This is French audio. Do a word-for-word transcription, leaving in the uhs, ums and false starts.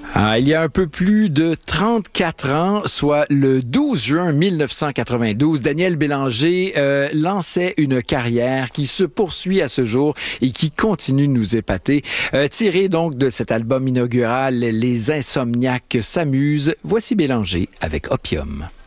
Ah, il y a un peu plus de trente-quatre ans, soit le douze juin mille neuf cent quatre-vingt-douze, Daniel Bélanger euh, lançait une carrière qui se poursuit à ce jour et qui continue de nous épater. Euh, tiré donc de cet album inaugural, Les Insomniaques s'amusent, voici Bélanger avec Opium.